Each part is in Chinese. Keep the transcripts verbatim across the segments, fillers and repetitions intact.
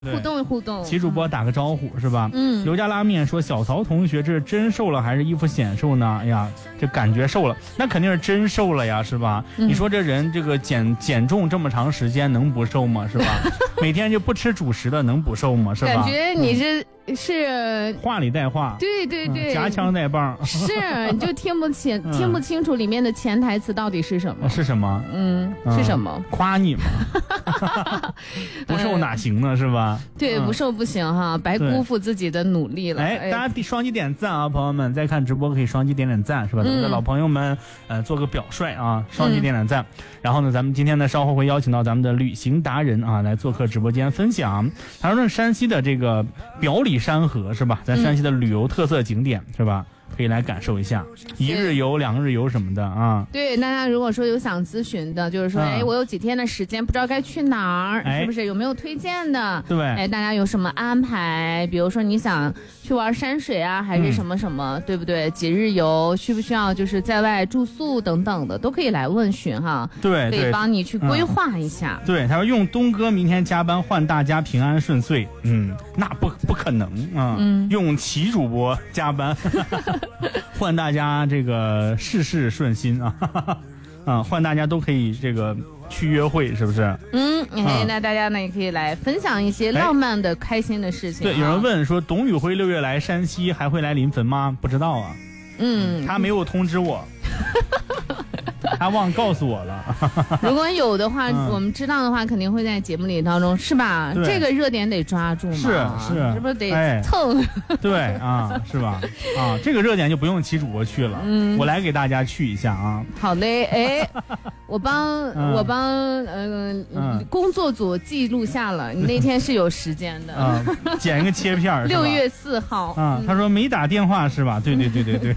互动互动， 齐主播打个招呼是吧？ 嗯， 刘家拉面说小曹同学这是真瘦了还是衣服显瘦呢？哎呀，这感觉瘦了，那肯定是真瘦了呀，是吧？嗯、你说这人这个减减重这么长时间能不瘦吗？是吧？每天就不吃主食的能不瘦吗？是吧？ 感觉你是、嗯、是话里带话， 对对对， 嗯、夹枪带棒， 是你就听不清、嗯、听不清楚里面的潜台词到底是什么？ 是什么？ 嗯，嗯是什么？ 夸你嘛，不瘦哪行呢？是吧？ 对，不瘦不行哈，白辜负自己的努力了。 哎，大家双击点赞啊，朋友们在看直播可以双击点点赞，是吧？咱们的老朋友们，呃，做个表率啊，双击点点赞。嗯、然后呢，咱们今天呢稍后会邀请到咱们的旅行达人啊来做客直播间分享。他说山西的这个表里山河是吧？在山西的旅游特色景点、嗯、是吧？可以来感受一下一日游两日游什么的啊。 对，大家如果说有想咨询的，就是说、嗯、哎我有几天的时间不知道该去哪儿、哎、是不是有没有推荐的？ 对， 哎大家有什么安排，比如说你想去玩山水啊还是什么什么、嗯、对不对？几日游需不需要就是在外住宿等等的都可以来问询哈。 对， 可以帮你去规划一下、 嗯、对，他说用东哥明天加班换大家平安顺遂，嗯那不不可能啊、嗯、用齐主播加班换大家这个事事顺心啊，啊，换大家都可以这个去约会，是不是？ 嗯，哎，那大家呢也可以来分享一些浪漫的、开心的事情、啊。 对，有人问说，董宇辉六月来山西还会来临汾吗？不知道啊， 嗯， 他没有通知我。他忘告诉我了。 如果有的话、嗯，我们知道的话，肯定会在节目里当中，是吧？这个热点得抓住嘛， 是是， 是不是得蹭？ 哎、对啊，是吧？啊，这个热点就不用齐主播去了，嗯，我来给大家去一下啊。 好嘞，哎，我帮、嗯、我帮呃、嗯、工作组记录下了，你那天是有时间的啊，剪一个切片， 六月四号啊、嗯，他说没打电话是吧？对对对对对。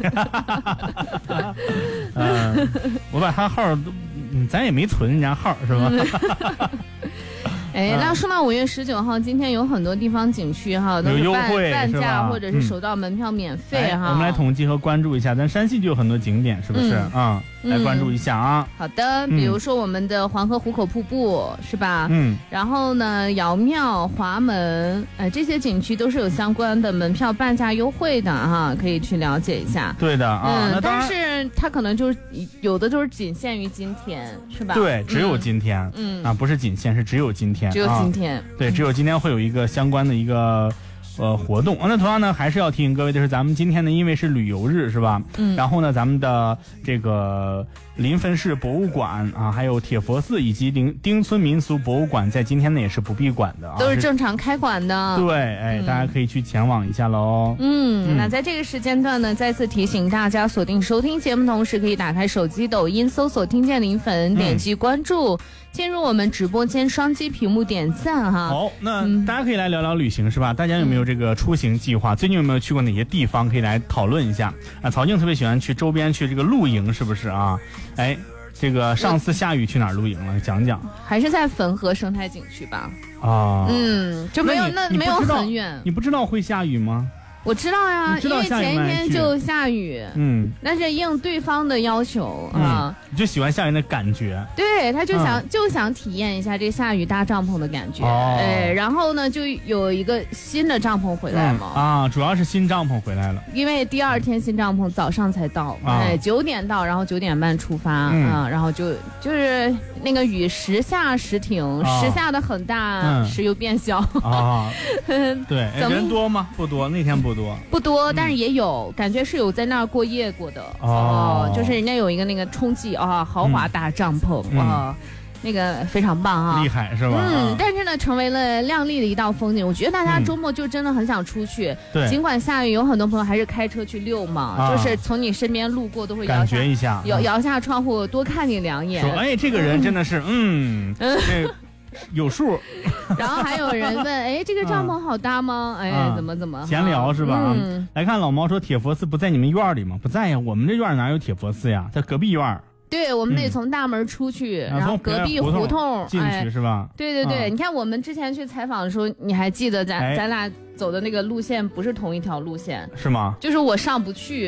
嗯，我把他号都，咱也没存人家号是吧？ 哎，那说到五月十九号，今天有很多地方景区哈都是半半价或者是首到门票免费哈、嗯哎。 我们来统计和关注一下，咱山西就有很多景点，是不是啊、嗯嗯？来关注一下啊。 好的，比如说我们的黄河壶口瀑布是吧？ 嗯。 然后呢，瑶庙、华门，呃，这些景区都是有相关的门票半价优惠的哈，可以去了解一下。 对的啊， 嗯，但是它可能就是有的就是仅限于今天，是吧？ 对，只有今天。嗯啊，不是仅限，是只有今天。 只有今天、啊， 对，只有今天会有一个相关的一个呃活动、啊。那同样呢，还是要提醒各位的是，咱们今天呢，因为是旅游日，是吧？嗯。然后呢，咱们的这个临汾市博物馆啊，还有铁佛寺以及丁丁村民俗博物馆，在今天呢也是不闭馆的啊， 都是正常开馆的。 对，哎、嗯，大家可以去前往一下喽。 嗯，嗯那在这个时间段呢，再次提醒大家锁定收听节目，同时可以打开手机抖音搜索“听见临汾”，点击关注。嗯进入我们直播间，双击屏幕点赞哈。 好，那大家可以来聊聊旅行是吧？大家有没有这个出行计划？最近有没有去过哪些地方？可以来讨论一下啊。曹静特别喜欢去周边去这个露营，是不是啊？哎，这个上次下雨去哪儿露营了？讲讲。 还是在汾河生态景区吧。 啊， 嗯，就没有那没有很远。 你不知道会下雨吗？ 我知道呀，因为前一天就下雨， 嗯， 但是应对方的要求、嗯、啊， 你就喜欢下雨的感觉， 对，他就想、嗯、就想体验一下这下雨搭帐篷的感觉，哦、哎，然后呢，就有一个新的帐篷回来嘛、 嗯，啊，主要是新帐篷回来了， 因为第二天新帐篷早上才到，啊、哎，九点到，然后九点半出发、嗯、啊，然后就就是那个雨时下时停，哦、时下的很大，嗯、时又变小， 啊，对，人多吗？不多，那天不。多不多，但是也有、嗯、感觉是有在那儿过夜过的哦、呃，就是人家有一个那个充气啊豪华大帐篷啊、嗯呃，那个非常棒啊， 厉害是吧？ 嗯，但是呢，成为了亮丽的一道风景。我觉得大家周末就真的很想出去，对、嗯，尽管下雨，有很多朋友还是开车去溜嘛，啊、就是从你身边路过都会摇感觉一下， 摇摇下窗户多看你两眼， 说哎，这个人真的是嗯嗯。这有数， 然后还有人问，哎，这个帐篷好搭吗？哎， 啊、 怎么怎么闲聊是吧？ 嗯， 来看老毛说铁佛寺不在你们院里吗？不在呀，我们这院哪有铁佛寺呀？在隔壁院。 对，我们得从大门出去， 嗯、 然后隔壁胡同进去、哎、是吧？ 对对对、 啊， 你看我们之前去采访的时候，你还记得咱、 哎、 咱俩走的那个路线不是同一条路线， 是吗？ 就是我上不去。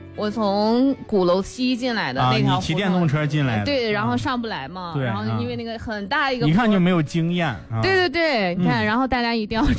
我从鼓楼西进来的啊， 那条、 你骑电动车进来的， 对，然后啊上不来嘛， 对然后因为那个很大一个， 一看就没有经验啊。 对对对，你看， 嗯然后大家一定要